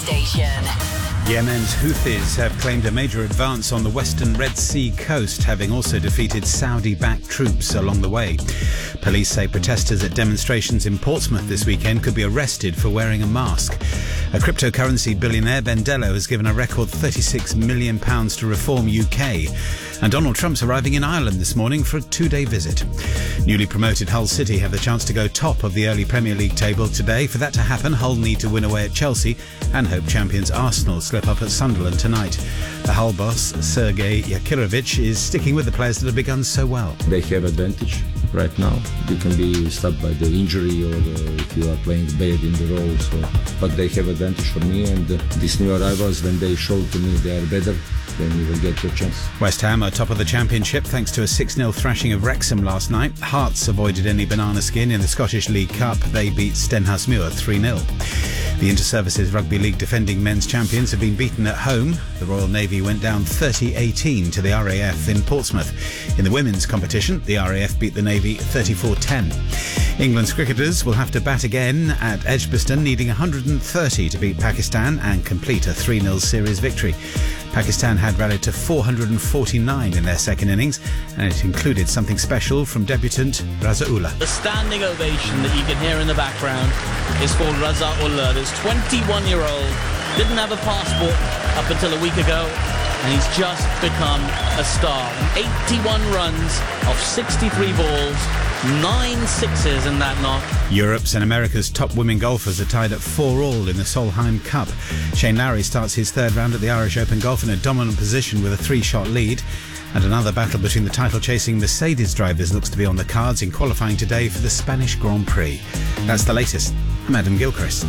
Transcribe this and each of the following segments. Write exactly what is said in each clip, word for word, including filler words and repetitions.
Station. Yemen's Houthis have claimed a major advance on the western Red Sea coast, having also defeated Saudi-backed troops along the way. Police say protesters at demonstrations in Portsmouth this weekend could be arrested for wearing a mask. A cryptocurrency billionaire, Bendello, has given a record thirty-six million pounds to Reform U K. And Donald Trump's arriving in Ireland this morning for a two-day visit. Newly promoted Hull City have the chance to go top of the early Premier League table today. For that to happen, Hull need to win away at Chelsea and hope champions Arsenal slip up at Sunderland tonight. The Hull boss, Sergei Yakirovich, is sticking with the players that have begun so well. They have advantage right now. You can be stopped by the injury or the, if you are playing bad in the role. So, but they have advantage for me, and uh, these new arrivals, when they show to me they are better, then you will get your chance. West Ham are top of the Championship thanks to a six nil thrashing of Wrexham last night. Hearts avoided any banana skin in the Scottish League Cup. They beat Stenhousemuir three nil. The Inter-Services Rugby League defending men's champions have been beaten at home. The Royal Navy went down thirty eighteen to the R A F in Portsmouth. In the women's competition, the R A F beat the Navy thirty-four ten. England's cricketers will have to bat again at Edgbaston, needing one hundred thirty to beat Pakistan and complete a three nil series victory. Pakistan had rallied to four hundred forty-nine in their second innings, and it included something special from debutant Raza Ullah. The standing ovation that you can hear in the background is for Raza Ullah. This twenty-one-year-old didn't have a passport up until a week ago, and he's just become a star. eighty-one runs off sixty-three balls, nine sixes in that knock. Europe's and America's top women golfers are tied at four all in the Solheim Cup. Shane Lowry starts his third round at the Irish Open Golf in a dominant position with a three-shot lead. And another battle between the title-chasing Mercedes drivers looks to be on the cards in qualifying today for the Spanish Grand Prix. That's the latest. I'm Adam Gilchrist.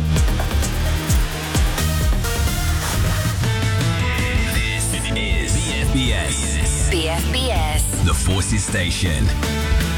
This is B F B S. B F B S. The Forces Station.